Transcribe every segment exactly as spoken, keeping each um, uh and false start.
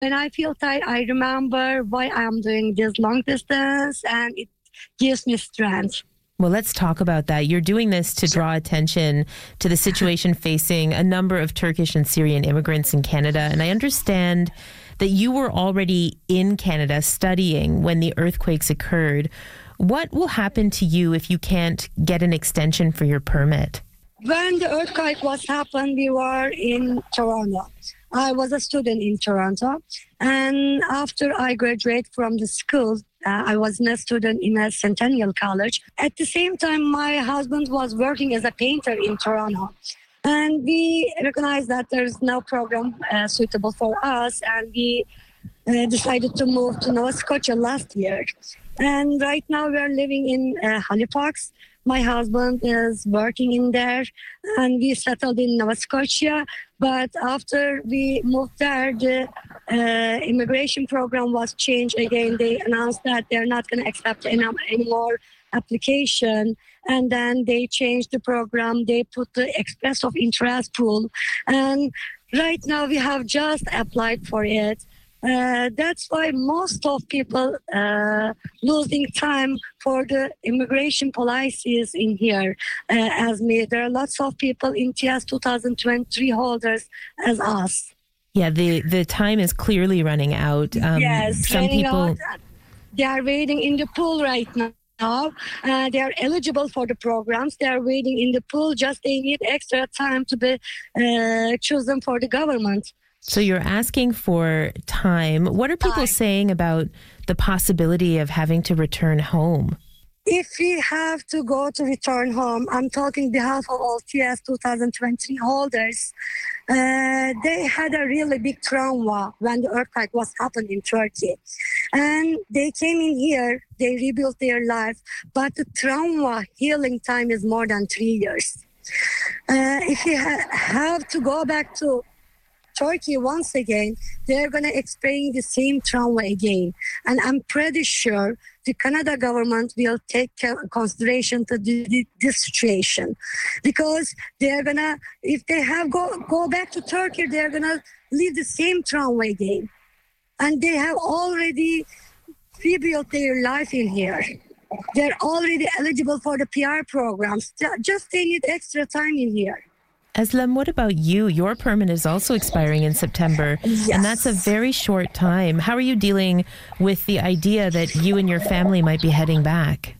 When I feel tired, I remember why I'm doing this long distance, and it gives me strength. Well, let's talk about that. You're doing this to draw attention to the situation facing a number of Turkish and Syrian immigrants in Canada. And I understand that you were already in Canada studying when the earthquakes occurred. What will happen to you if you can't get an extension for your permit? When the earthquake was happened, we were in Toronto. I was a student in Toronto. And after I graduated from the school, uh, I was a student in a Centennial College. At the same time, my husband was working as a painter in Toronto. And we recognized that there's no program uh, suitable for us. And we uh, decided to move to Nova Scotia last year. And right now we are living in uh, Halifax. My husband is working in there, and we settled in Nova Scotia. But after we moved there, the uh, immigration program was changed again. They announced that they're not going to accept any, any more application. And then they changed the program. They put the express of interest pool. And right now we have just applied for it. Uh, that's why most of people uh, losing time for the immigration policies in here uh, as me. There are lots of people in T S twenty twenty-three holders as us. Yeah, the, the time is clearly running out. Um, yes, some people out. They are waiting in the pool right now. Uh, they are eligible for the programs. They are waiting in the pool. Just they need extra time to be uh, chosen for the government. So you're asking for time. What are people time. saying about the possibility of having to return home? If we have to go to return home, I'm talking on behalf of all T S twenty twenty holders. Uh, they had a really big trauma when the earthquake was happening in Turkey. And they came in here, they rebuilt their life, but the trauma healing time is more than three years. Uh, if you ha- have to go back to Turkey once again, they're going to experience the same trauma again. And I'm pretty sure the Canada government will take consideration to the, this situation, because they're going to, if they have go, go back to Turkey, they're going to live the same trauma again. And they have already rebuilt their life in here. They're already eligible for the P R programs. Just they need extra time in here. Aslam, what about you? Your permit is also expiring in September, yes. and that's a very short time. How are you dealing with the idea that you and your family might be heading back?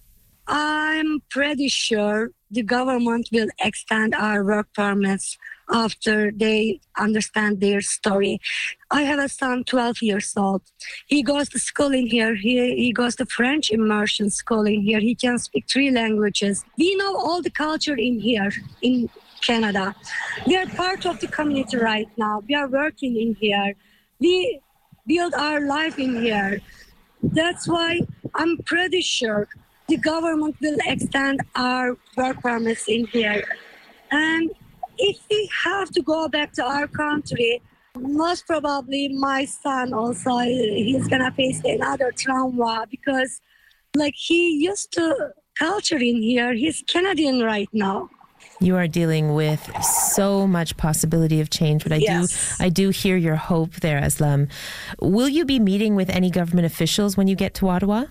I'm pretty sure the government will extend our work permits after they understand their story. I have a son, twelve years old. He goes to school in here. He, he goes to French immersion school in here. He can speak three languages. We know all the culture in here, in Canada. We are part of the community right now. We are working in here. We build our life in here. That's why I'm pretty sure the government will extend our work permits in here. And if we have to go back to our country, most probably my son also, he's going to face another trauma, because like he used to culture in here. He's Canadian right now. You are dealing with so much possibility of change, but I yes. do I do hear your hope there, Aslam. Will you be meeting with any government officials when you get to Ottawa?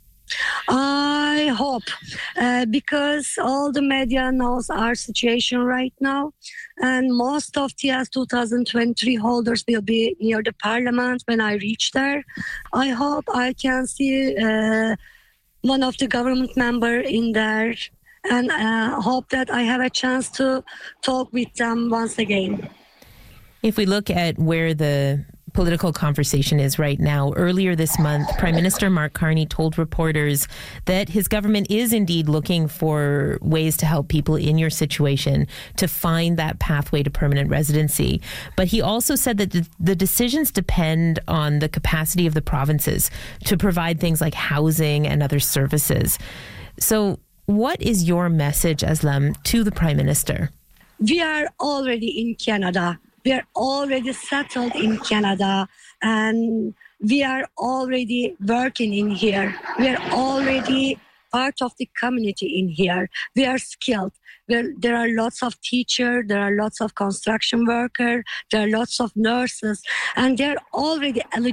I hope, uh, because all the media knows our situation right now, and most of T S twenty twenty-three holders will be near the parliament when I reach there. I hope I can see uh, one of the government member in there, and uh, hope that I have a chance to talk with them once again. If we look at where the political conversation is right now, earlier this month, Prime Minister Mark Carney told reporters that his government is indeed looking for ways to help people in your situation to find that pathway to permanent residency. But he also said that the, the decisions depend on the capacity of the provinces to provide things like housing and other services. So what is your message, Aslam, to the Prime Minister? We are already in Canada. We are already settled in Canada, and we are already working in here. We are already part of the community in here. We are skilled. There, there are lots of teachers, there are lots of construction workers, there are lots of nurses, and they're already eligible